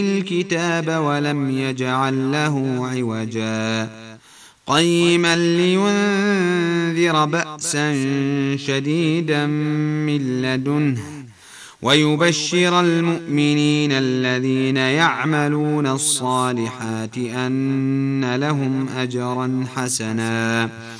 الكتاب ولم يجعل له عوجا قيما لينذر بأسا شديدا من لدنه ويبشر المؤمنين الذين يعملون الصالحات أن لهم أجرا حسنا